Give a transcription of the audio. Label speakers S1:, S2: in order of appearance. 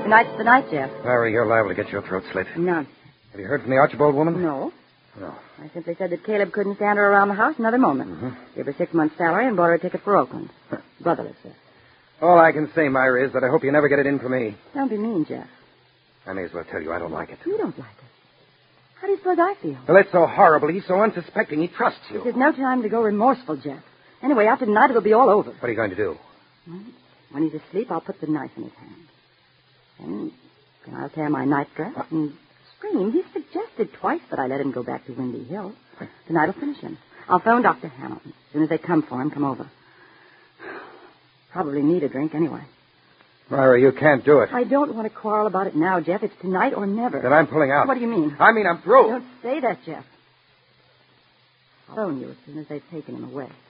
S1: Tonight's the night, Jeff.
S2: Larry, you're liable to get your throat slit.
S1: None.
S2: Have you heard from the Archibald woman?
S1: No.
S2: No.
S1: I simply said that Caleb couldn't stand her around the house another moment.
S2: Mm-hmm.
S1: Gave her 6 months' salary and bought her a ticket for Oakland. Brotherless, sir.
S2: All I can say, Myra, is that I hope you never get it in for me.
S1: Don't be mean, Jeff.
S2: I may as well tell you I don't like it.
S1: You don't like it. How do you suppose I feel?
S2: Well, it's so horrible. He's so unsuspecting. He trusts you.
S1: There's no time to go remorseful, Jeff. Anyway, after tonight, it'll be all over.
S2: What are you going to do?
S1: Well, when he's asleep, I'll put the knife in his hand. Then I'll tear my nightdress and scream. He's suggested twice that I let him go back to Windy Hill. Tonight will finish him. I'll phone Dr. Hamilton. As soon as they come for him, come over. Probably need a drink anyway.
S2: Myra, you can't do it.
S1: I don't want to quarrel about it now, Jeff. It's tonight or never.
S2: Then I'm pulling out.
S1: What do you mean?
S2: I mean I'm through.
S1: Don't say that, Jeff. I'll phone you as soon as they've taken him away.